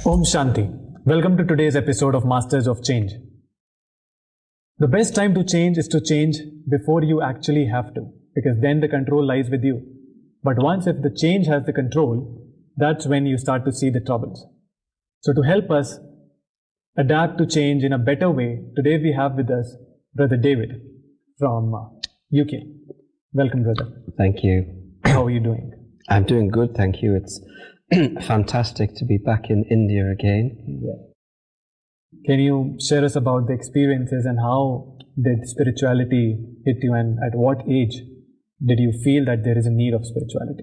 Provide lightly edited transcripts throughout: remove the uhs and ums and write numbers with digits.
Om Shanti. Welcome to today's episode of Masters of Change. The best time to change is to change before you actually have to, because then the control lies with you. But once if the change has the control, that's when you start to see the troubles. So to help us adapt to change in a better way, today we have with us Brother David from UK. Welcome, brother. Thank you. How are you doing? I'm doing good, thank you. It's fantastic to be back in India again. Yeah. Can you share us about the experiences and how did spirituality hit you, and at what age did you feel that there is a need of spirituality?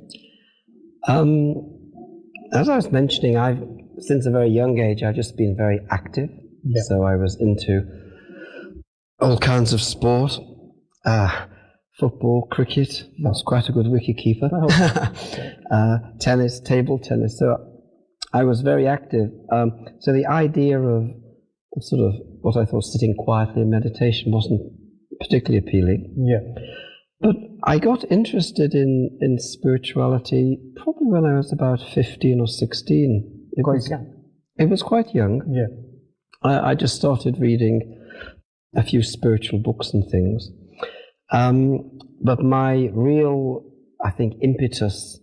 As I was mentioning, since a very young age, I've just been very active. Yeah. So I was into all kinds of sport, football, cricket. I was quite a good wicket keeper. Tennis, table tennis. So I was very active. So the idea of sort of what I thought sitting quietly in meditation wasn't particularly appealing. Yeah. But I got interested in spirituality probably when I was about 15 or 16. It was quite young. Yeah. I just started reading a few spiritual books and things. But my real, I think, impetus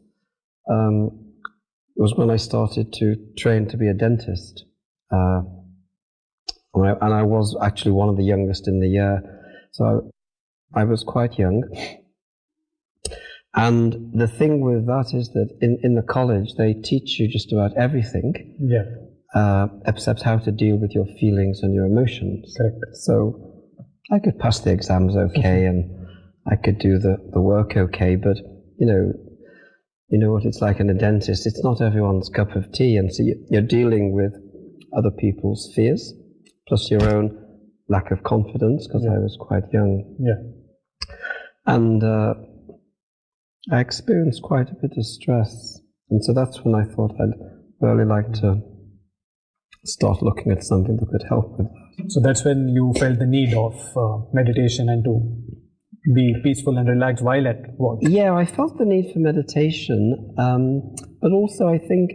was when I started to train to be a dentist. And I was actually one of the youngest in the year. So I was quite young. And the thing with that is that in the college, they teach you just about everything. Yeah. Except how to deal with your feelings and your emotions. Correct. So I could pass the exams okay, and I could do the work okay, but you know what it's like in a dentist. It's not everyone's cup of tea, and so you're dealing with other people's fears, plus your own lack of confidence, because I was quite young. Yeah. And I experienced quite a bit of stress, and so that's when I thought I'd really like to start looking at something that could help with that. So that's when you felt the need of meditation and to be peaceful and relaxed while at work. Yeah, I felt the need for meditation, but also I think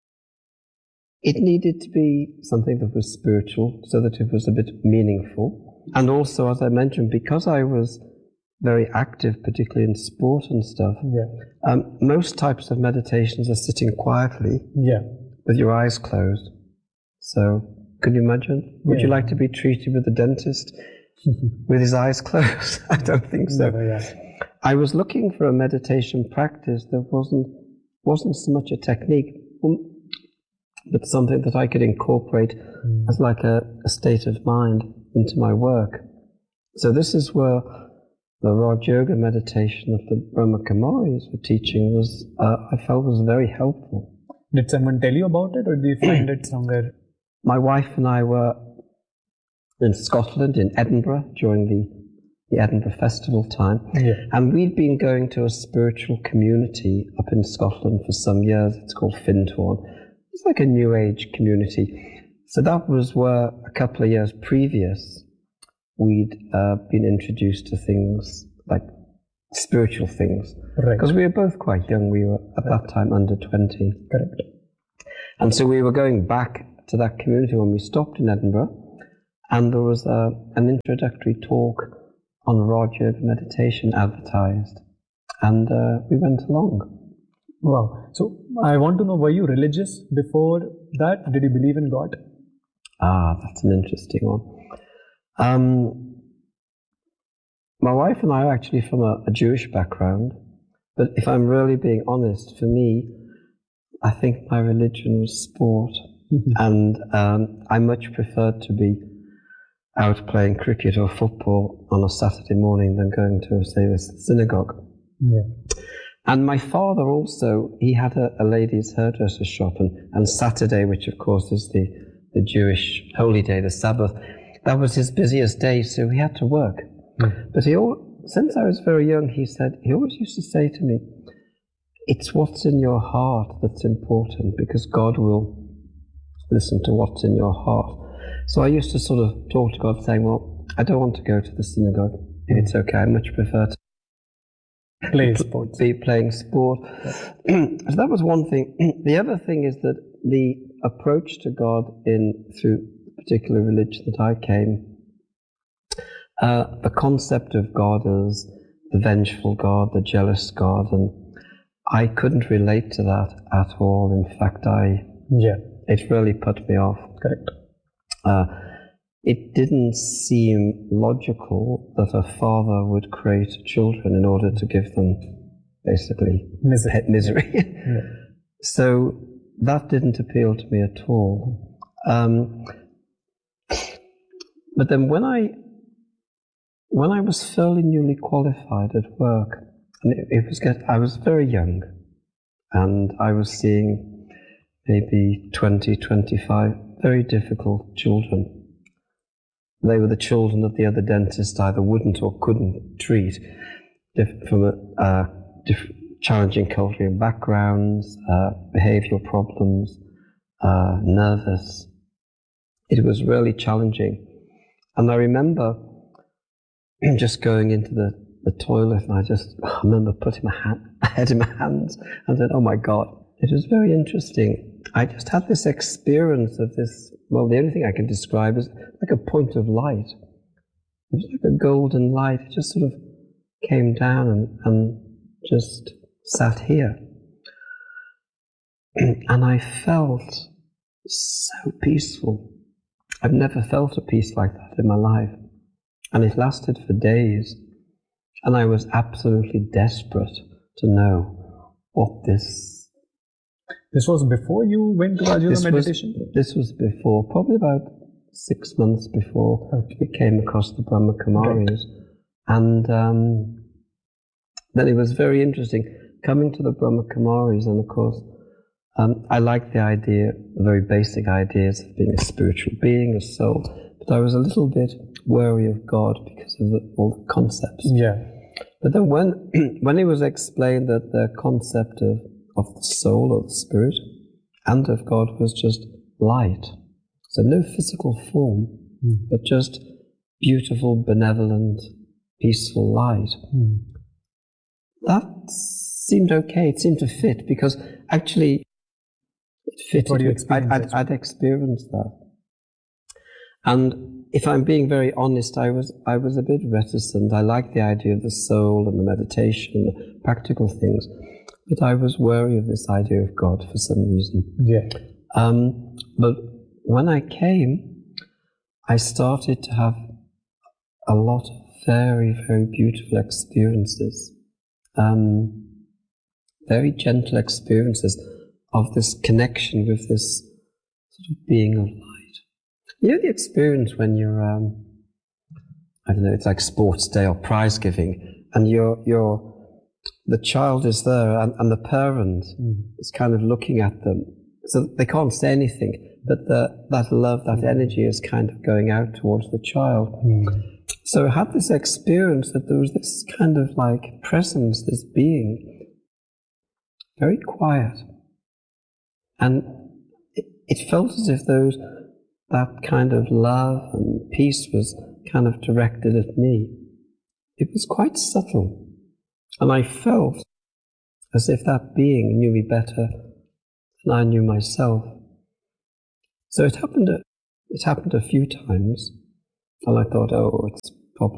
it needed to be something that was spiritual, so that it was a bit meaningful. And also, as I mentioned, because I was very active, particularly in sport and stuff, most types of meditations are sitting quietly with your eyes closed. So, can you imagine? Would you like to be treated with a dentist with his eyes closed? I don't think so. I was looking for a meditation practice that wasn't so much a technique, but something that I could incorporate as like a state of mind into my work. So this is where the Raj Yoga meditation that the Brahma Kumaris were teaching was, I felt was very helpful. Did someone tell you about it, or did you find it somewhere? My wife and I were in Scotland, in Edinburgh, during the Edinburgh Festival time. Yeah. And we'd been going to a spiritual community up in Scotland for some years. It's called Findhorn. It's like a New Age community. So that was where a couple of years previous we'd been introduced to things like spiritual things. Right. Because we were both quite young. We were at that time under 20. Correct. And so we were going back to that community when we stopped in Edinburgh. And there was an introductory talk on Raj Yoga meditation advertised. And we went along. Wow. So I want to know, were you religious before that? Did you believe in God? That's an interesting one. My wife and I are actually from a Jewish background. But if I'm really being honest, for me, I think my religion was sport. And I much preferred to be out playing cricket or football on a Saturday morning than going to, say, the synagogue. Yeah. And my father also, he had a ladies' hairdresser shop, and Saturday, which of course is the Jewish holy day, the Sabbath, that was his busiest day, so he had to work. But since I was very young, he always used to say to me, it's what's in your heart that's important, because God will listen to what's in your heart. So I used to sort of talk to God saying, well, I don't want to go to the synagogue. If it's okay, I much prefer to Play sports. Be playing sport. So that was one thing. The other thing is that the approach to God through the particular religion that I came, the concept of God as the vengeful God, the jealous God, and I couldn't relate to that at all. In fact, it really put me off. Correct. It didn't seem logical that a father would create children in order to give them basically misery. Yeah. So that didn't appeal to me at all. But then when I was fairly newly qualified at work, and I was very young, and I was seeing maybe 20, 25 very difficult children. They were the children that the other dentist either wouldn't or couldn't treat from challenging cultural backgrounds, behavioral problems, nervous. It was really challenging. And I remember just going into the toilet, and I remember putting my head in my hands and said, oh my God. It was very interesting. I just had this experience of this, well, the only thing I can describe is like a point of light. It was like a golden light. It just sort of came down and just sat here. And I felt so peaceful. I've never felt a peace like that in my life. And it lasted for days. And I was absolutely desperate to know what this... This was before you went to Rajyoga meditation? This was before, probably about 6 months before we came across the Brahma Kumaris. Right. And then it was very interesting coming to the Brahma Kumaris, and of course, I liked the idea, the very basic ideas of being a spiritual being, a soul, but I was a little bit wary of God because of all the concepts. Yeah. But then when it was explained that the concept of the soul or the spirit and of God was just light, so no physical form, but just beautiful, benevolent, peaceful light. That seemed okay. It seemed to fit because actually it fitted. I'd experienced that. And if I'm being very honest, I was a bit reticent. I liked the idea of the soul and the meditation, the practical things, but I was wary of this idea of God for some reason. Yeah. But when I came, I started to have a lot of very, very beautiful experiences, very gentle experiences of this connection with this sort of being of light. You know the experience when you're, I don't know, it's like sports day or prize giving, and the child is there and the parent is kind of looking at them. So they can't say anything, but that love, that energy is kind of going out towards the child. So I had this experience that there was this kind of like presence, this being, very quiet. And it felt as if that kind of love and peace was kind of directed at me. It was quite subtle. And I felt as if that being knew me better than I knew myself. So it happened a few times, and I thought, oh, it's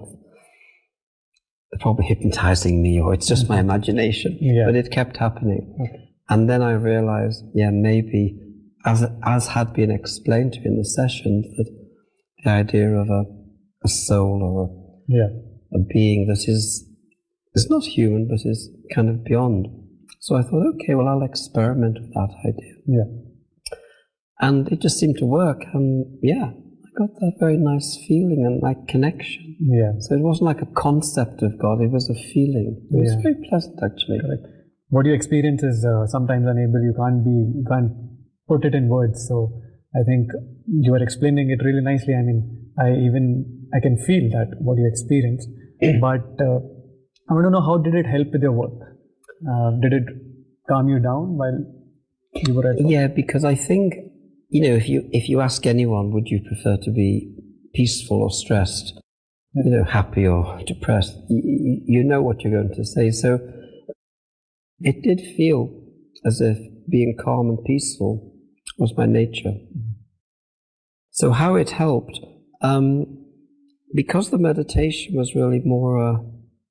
probably hypnotizing me, or it's just my imagination. Yeah. But it kept happening. Okay. And then I realized, maybe, as had been explained to me in the session, that the idea of a soul or a being that is not human, but is kind of beyond. So I thought, okay, well, I'll experiment with that idea. Yeah. And it just seemed to work. And I got that very nice feeling and like connection. Yeah. So it wasn't like a concept of God, it was a feeling. It was very pleasant, actually. Correct. What you experience is sometimes unable, you can't put it in words. So I think you were explaining it really nicely. I mean, I can feel that, what you experienced. But I want to know, how did it help with your work? Did it calm you down while you were at work? Yeah, because I think, if you ask anyone, would you prefer to be peaceful or stressed? happy or depressed, you know what you're going to say. So it did feel as if being calm and peaceful was my nature. So how it helped, because the meditation was really more,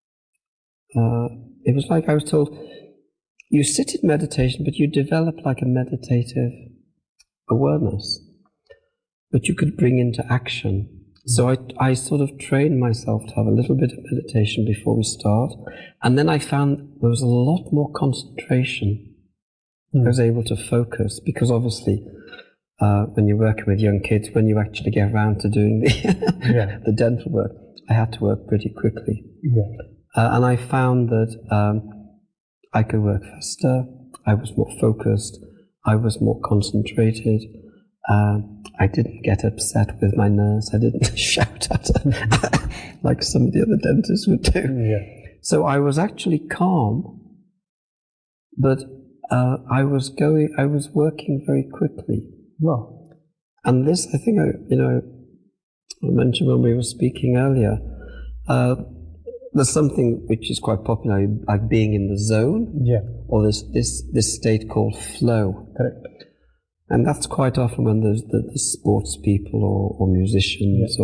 it was like I was told, you sit in meditation, but you develop like a meditative awareness, but you could bring into action. So I sort of trained myself to have a little bit of meditation before we start, and then I found there was a lot more concentration. I was able to focus, because obviously when you're working with young kids, when you actually get around to doing the dental work, I had to work pretty quickly. And I found that I could work faster, I was more focused, I was more concentrated. I didn't get upset with my nurse. I didn't shout at her like some of the other dentists would do. So I was actually calm, but I was working very quickly. Wow. And this, I think, I mentioned when we were speaking earlier, there's something which is quite popular, like being in the zone, or this state called flow. Correct. And that's quite often when there's the sports people or musicians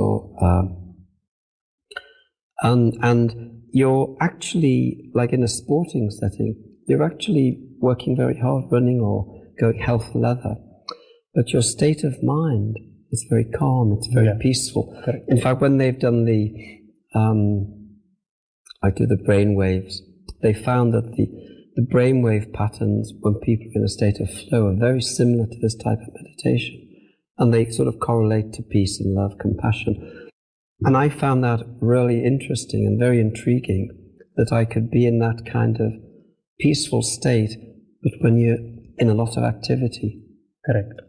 and you're actually, like in a sporting setting, you're actually working very hard, running or going hell for leather, but your state of mind is very calm, it's very peaceful. Correct. In fact, when they've done the brain waves, they found that the brainwave patterns when people are in a state of flow are very similar to this type of meditation, and they sort of correlate to peace and love, compassion. And I found that really interesting and very intriguing, that I could be in that kind of peaceful state, but when you're in a lot of activity. Correct.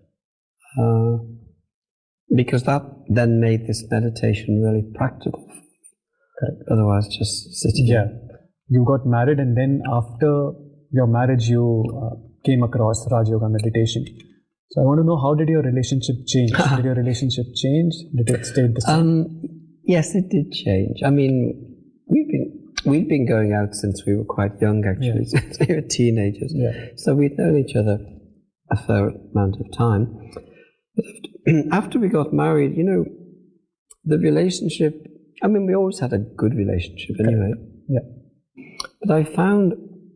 Because that then made this meditation really practical. Correct. Otherwise, just sitting. You got married, and then after your marriage, you came across Raj Yoga meditation. So I want to know, how did your relationship change? Did your relationship change? Did it stay the same? Yes, it did change. I mean, we'd been going out since we were quite young, actually, since we were teenagers. So we'd known each other a fair amount of time. But after we got married, the relationship, I mean, we always had a good relationship anyway. But I found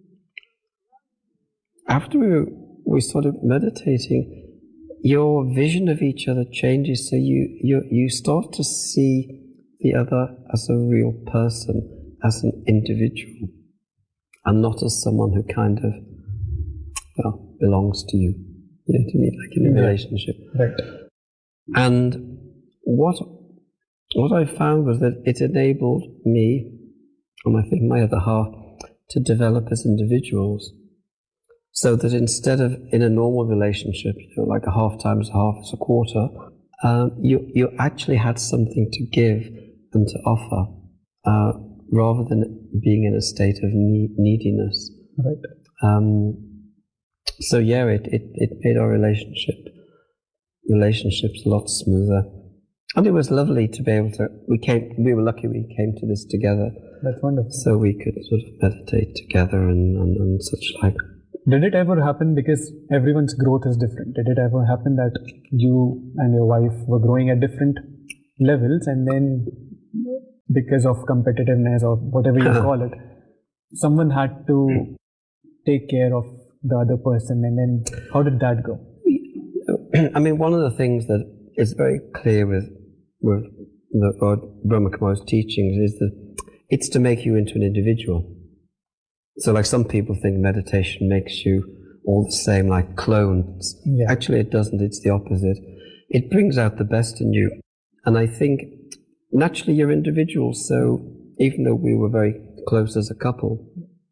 after we started meditating, your vision of each other changes. So you start to see the other as a real person, as an individual, and not as someone who kind of, belongs to you. You know what I mean? Like in a relationship. Right. And what I found was that it enabled me, and I think my other half, to develop as individuals, so that instead of in a normal relationship, like a half times a half is a quarter, you actually had something to give and to offer, rather than being in a state of neediness. Right. So it made our relationships a lot smoother. And it was lovely to be able to, we were lucky we came to this together. That's wonderful. So we could sort of meditate together and such like. Did it ever happen, because everyone's growth is different, did it ever happen that you and your wife were growing at different levels, and then because of competitiveness or whatever you call it, someone had to take care of the other person, and then how did that go? I mean, one of the things that is very clear with Brahma Kumaril's teachings is that it's to make you into an individual. So like some people think meditation makes you all the same, like clones. Actually it doesn't, it's the opposite. It brings out the best in you. And I think naturally you're individuals, so even though we were very close as a couple,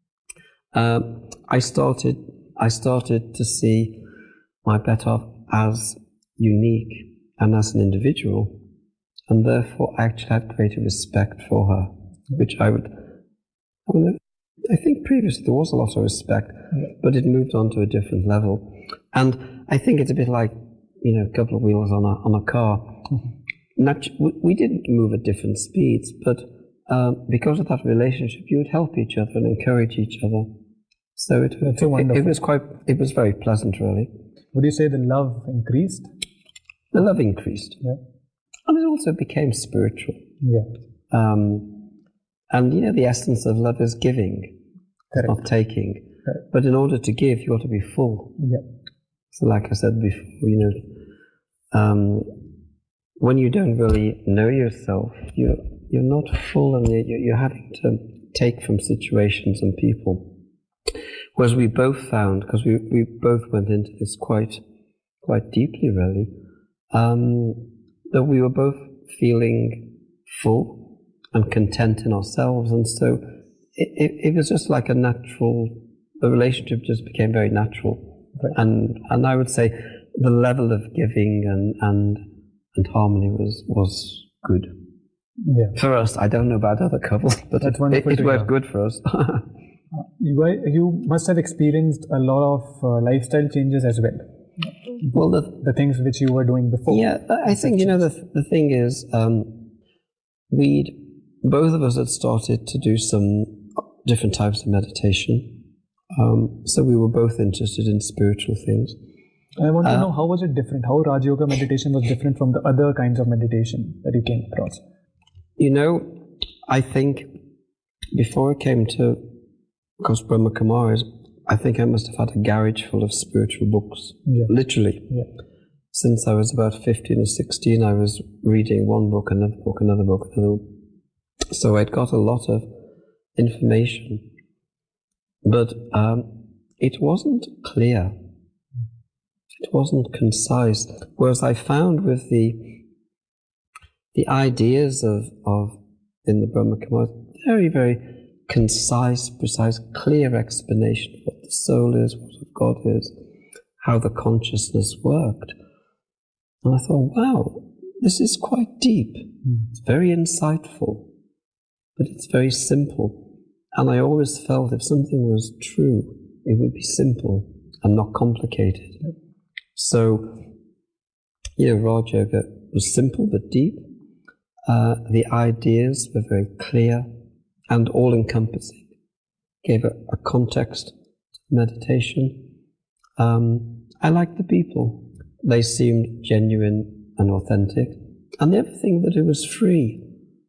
I started to see my better half as unique and as an individual, and therefore I actually had greater respect for her, which I think previously there was a lot of respect, but it moved on to a different level. And I think it's a bit like, a couple of wheels on a car. we didn't move at different speeds, but because of that relationship, you would help each other and encourage each other. So it was very pleasant, really. Would you say the love increased? The love increased. Yeah. And it also became spiritual. Yeah. And the essence of love is giving, not taking. Correct. But in order to give, you ought to be full. Yeah. So like I said before, when you don't really know yourself, you're not full, and you're having to take from situations and people. Whereas we both found, because we both went into this quite deeply, really, that we were both feeling full and content in ourselves, and so it was just like a natural. The relationship just became very natural, right. and I would say the level of giving and harmony was good. Yeah. For us, I don't know about other couples, but it worked good for us. You must have experienced a lot of lifestyle changes as well. Well, the things which you were doing before. Yeah, I think the thing is, both of us had started to do some different types of meditation. So we were both interested in spiritual things. I want to know, how was it different? How Raj Yoga meditation was different from the other kinds of meditation that you came across? I think before I came to, because Brahma Kumaris, I think I must have had a garage full of spiritual books, literally. Yeah. Since I was about 15 or 16, I was reading one book, another book, another book, another book. So I'd got a lot of information, but it wasn't clear. It wasn't concise. Whereas I found with the ideas of in the Brahma Kumaris, very, very concise, precise, clear explanation of what the soul is, what God is, how the consciousness worked. And I thought, wow, this is quite deep. It's very insightful, but it's very simple. And I always felt if something was true, it would be simple and not complicated. So, Raj Yoga was simple but deep. The ideas were very clear and all-encompassing. Gave a context to meditation. I liked the people. They seemed genuine and authentic. And the other thing, that it was free.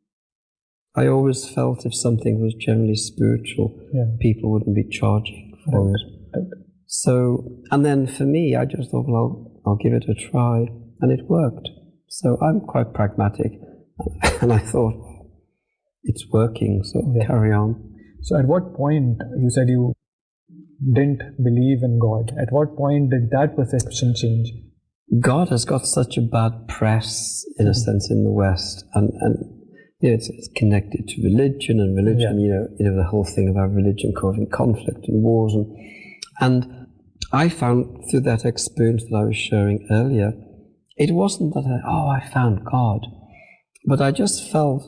I always felt if something was generally spiritual, people wouldn't be charging for it. Right. So, and then for me, I just thought, well, I'll give it a try, and it worked. So I'm quite pragmatic, and I thought, it's working, so carry on. So at what point, you said you didn't believe in God, at what point did that perception change? God has got such a bad press, in a sense, in the West, and it's connected to religion, and religion, the whole thing about religion causing conflict and wars, and I found through that experience that I was sharing earlier, it wasn't that I found God, but I just felt,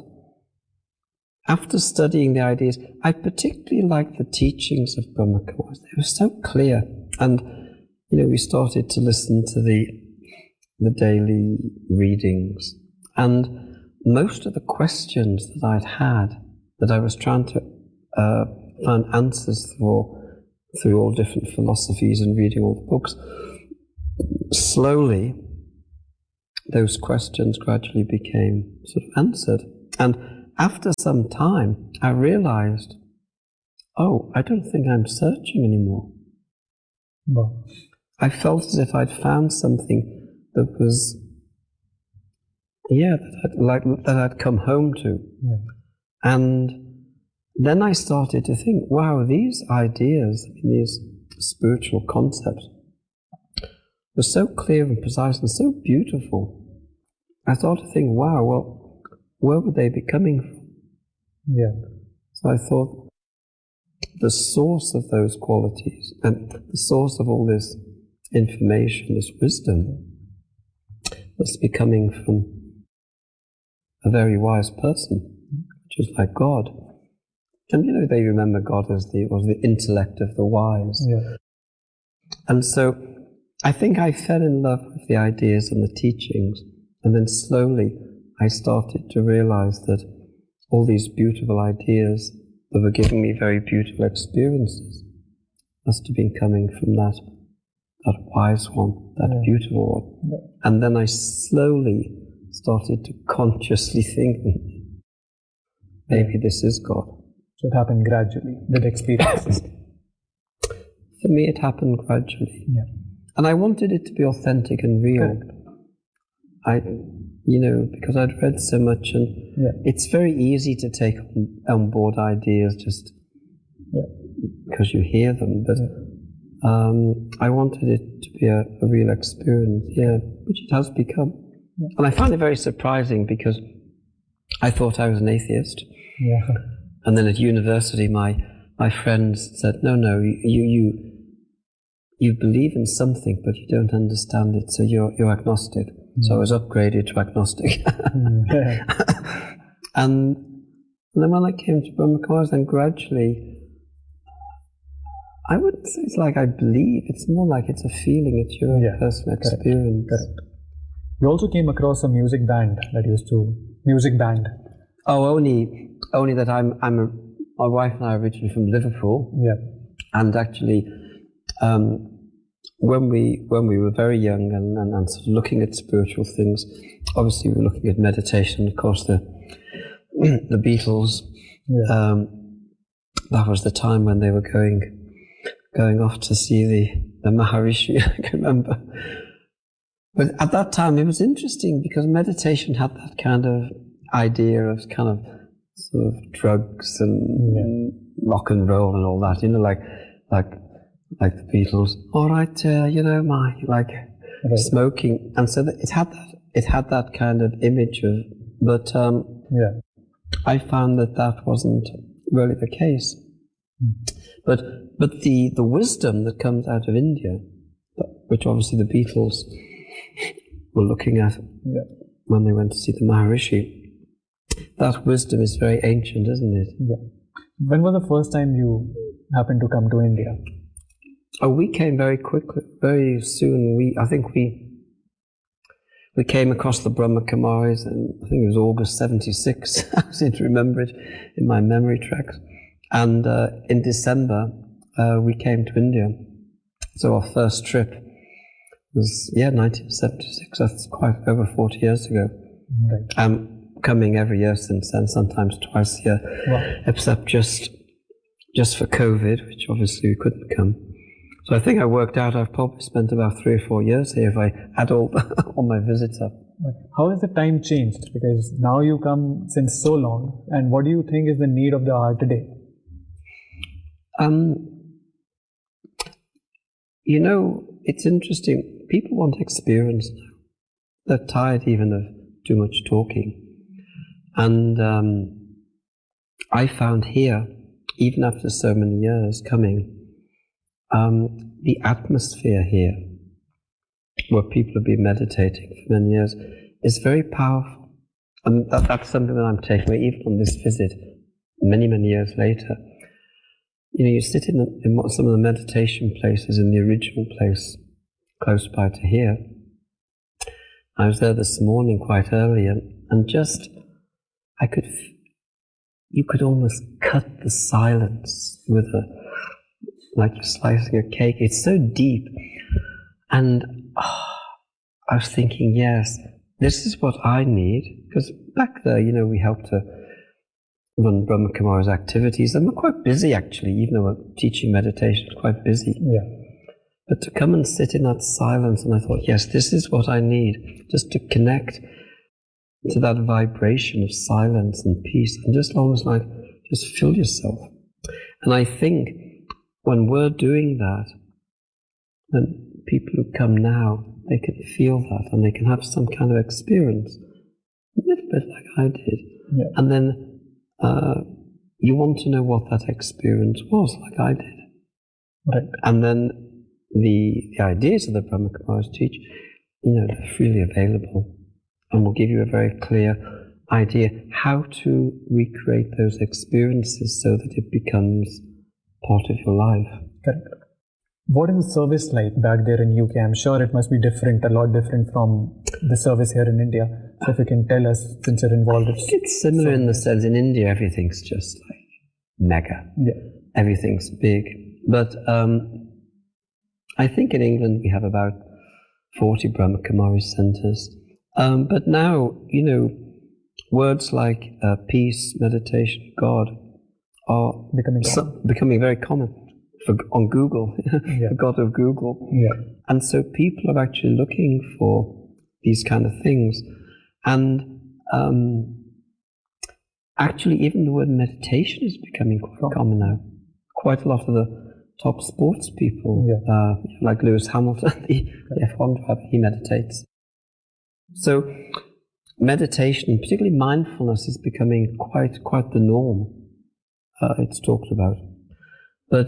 after studying the ideas, I particularly liked the teachings of Brahma Kumaris. They were so clear, and we started to listen to the daily readings, and most of the questions that I'd had, that I was trying to find answers for through all different philosophies and reading all the books, slowly those questions gradually became sort of answered. And after some time, I realized, I don't think I'm searching anymore. Wow. I felt as if I'd found something that was, that I'd come home to. Yeah. And then I started to think, wow, these ideas, these spiritual concepts were so clear and precise and so beautiful. I started to think, wow, well, where would they be coming from? Yeah. So I thought, the source of those qualities and the source of all this information, this wisdom, must be coming from a very wise person, which is like God. And they remember God as the intellect of the wise. Yeah. And so I think I fell in love with the ideas and the teachings, and then slowly I started to realize that all these beautiful ideas that were giving me very beautiful experiences must have been coming from that wise one, that beautiful one. Yeah. And then I slowly started to consciously think, maybe this is God. So it happened gradually with experiences. For me, it happened gradually. Yeah. And I wanted it to be authentic and real. Correct. Because I'd read so much, and it's very easy to take on board ideas just because you hear them, but I wanted it to be a real experience, which it has become. Yeah. And I find it very surprising because I thought I was an atheist. Yeah. And then at university, my friends said, no, you believe in something, but you don't understand it, so you're agnostic. So I was upgraded to agnostic. And then when I came to Brahmakumaris, then gradually, I wouldn't say it's like I believe, it's more like it's a feeling, it's your own personal experience. Correct. You also came across a music band that used to, Oh, only that my wife and I are originally from Liverpool. Yeah. And actually, when we were very young and sort of looking at spiritual things, obviously we were looking at meditation. Of course, the Beatles. Yeah. That was the time when they were going off to see the Maharishi. I can remember. But at that time, it was interesting because meditation had that kind of idea of kind of sort of drugs and rock and roll and all that. Like the Beatles, all right, smoking, and so that it had that kind of image of. But I found that wasn't really the case. But the wisdom that comes out of India, which obviously the Beatles were looking at when they went to see the Maharishi, that wisdom is very ancient, isn't it? Yeah. When was the first time you happened to come to India? Oh, we came very quickly, very soon. I think we came across the Brahmakumaris, and I think it was August '76. I seem to remember it in my memory tracks. And in December, we came to India. So our first trip was 1976. That's quite over 40 years ago. Right. I'm coming every year since then, sometimes twice a year, except just for COVID, which obviously we couldn't come. So I think I worked out I've probably spent about 3 or 4 years here if I add all my visits up. How has the time changed? Because now you come since so long, and what do you think is the need of the hour today? It's interesting. People want experience now. They're tired even of too much talking. And I found here, even after so many years coming, the atmosphere here, where people have been meditating for many years, is very powerful. And that's something that I'm taking away, even on this visit, many, many years later. You sit in some of the meditation places in the original place close by to here. I was there this morning quite early, and just, you could almost cut the silence with like you're slicing a cake. It's so deep. And I was thinking, yes, this is what I need. Because back there, we helped to run Brahmakumaris activities, and we're quite busy actually, even though we're teaching meditation, quite busy. Yeah. But to come and sit in that silence, and I thought, yes, this is what I need, just to connect to that vibration of silence and peace, and just almost like, just fill yourself. And I think when we're doing that, then people who come now, they can feel that, and they can have some kind of experience, a little bit like I did. Yeah. And then you want to know what that experience was, like I did. Right. And then the ideas of the Brahmakumaris teach, they're freely available, and will give you a very clear idea how to recreate those experiences so that it becomes part of your life. Correct. What is the service like back there in UK? I'm sure it must be different, a lot different from the service here in India. So if you can tell us, since you're involved, it's similar in the sense in India everything's just like mega. Yeah. Everything's big. But I think in England we have about 40 Brahma Kumari centers. But now, words like peace, meditation, God are becoming very common on Google, yeah. the God of Google. Yeah. And so people are actually looking for these kind of things. And actually, even the word meditation is becoming quite common now. Quite a lot of the top sports people, like Lewis Hamilton, the F1 driver, he meditates. So meditation, particularly mindfulness, is becoming quite the norm. It's talked about. But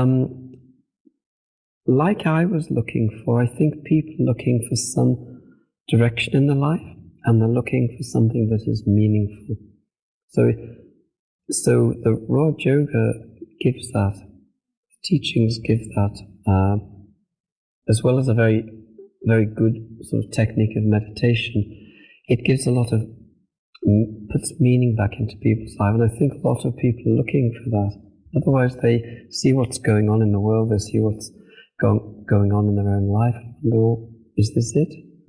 like I was looking for, I think people are looking for some direction in their life, and they're looking for something that is meaningful. So the Raj Yoga gives that, teachings give that, as well as a very, very good sort of technique of meditation. It gives a lot of, puts meaning back into people's life, and I think a lot of people are looking for that. Otherwise, they see what's going on in the world, they see what's going on in their own life, and go, is this it?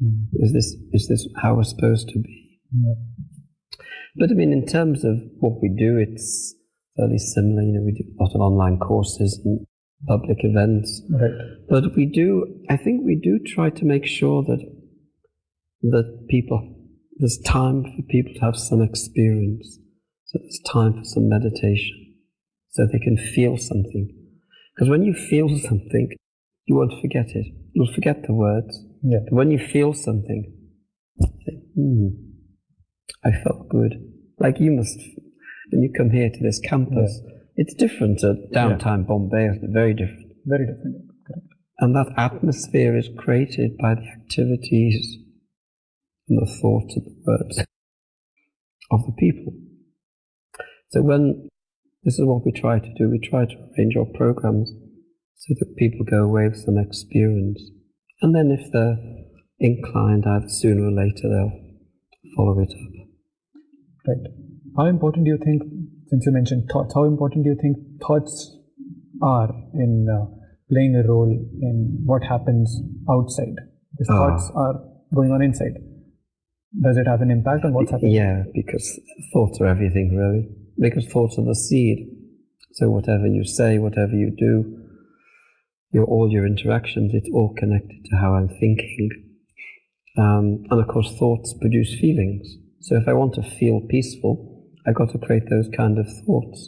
Is this how we're supposed to be? Yeah. But I mean, in terms of what we do, it's fairly similar. We do a lot of online courses and public events. Right. But I think we do try to make sure that there's time for people to have some experience. So there's time for some meditation, so they can feel something. Because when you feel something, you won't forget it. You'll forget the words. Yeah. But when you feel something, you think, I felt good. Like you must, when you come here to this campus, it's different to downtown Bombay, it's very different. Very different, correct. And that atmosphere is created by the activities and the thoughts and the words of the people. So this is what we try to do, we try to arrange our programs so that people go away with some experience. And then if they're inclined, either sooner or later, they'll follow it up. Right. How important do you think, since you mentioned thoughts, how important do you think thoughts are in playing a role in what happens outside? If thoughts are going on inside, does it have an impact on what's happening? Yeah, because thoughts are everything, really. Because thoughts are the seed. So whatever you say, whatever you do, all your interactions, it's all connected to how I'm thinking. And of course, thoughts produce feelings. So if I want to feel peaceful, I've got to create those kind of thoughts.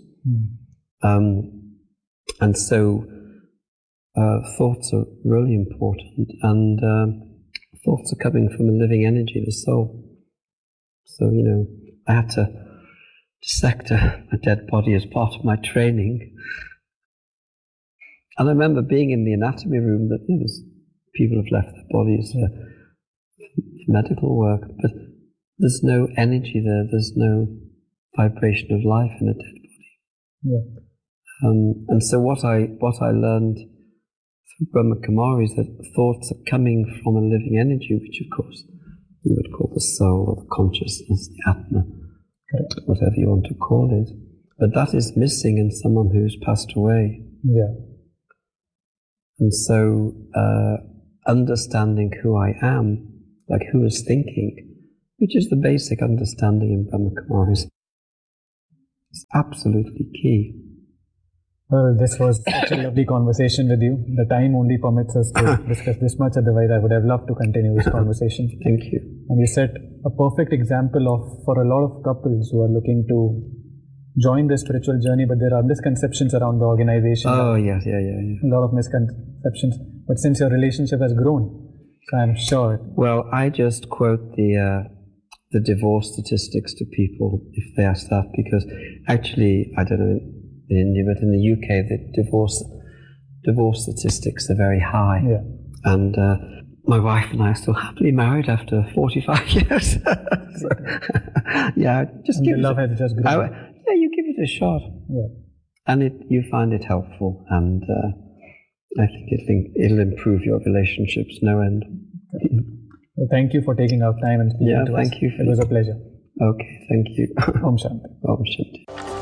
And so thoughts are really important, and thoughts are coming from a living energy, the soul. So, I had to dissect a dead body as part of my training. And I remember being in the anatomy room that there's people have left their bodies for medical work, but there's no energy there, there's no vibration of life in a dead body. Yeah. And so what I learned through Brahma Kumari is that thoughts are coming from a living energy, which of course we would call the soul or the consciousness, the Atma, whatever you want to call it. But that is missing in someone who's passed away. Yeah. And so understanding who I am, like who is thinking, which is the basic understanding in Brahma Kumari, is absolutely key. Well, this was such a lovely conversation with you. The time only permits us to discuss this much, otherwise I would have loved to continue this conversation. Thank you. And you set a perfect example for a lot of couples who are looking to join the spiritual journey, but there are misconceptions around the organization. Oh, yes, yeah. A lot of misconceptions. But since your relationship has grown, so I'm sure. Well, I just quote the divorce statistics to people if they ask that, because actually, I don't know in India, but in the UK, the divorce statistics are very high. Yeah. And my wife and I are still happily married after 45 years. So, yeah, just give the love has just grown. Yeah, you give it a shot. Yeah. And you find it helpful. And I think it'll improve your relationships no end. Well, thank you for taking out time and speaking to us. Thank you. It was a pleasure. Okay, thank you. Om Shanti. Om Shanti.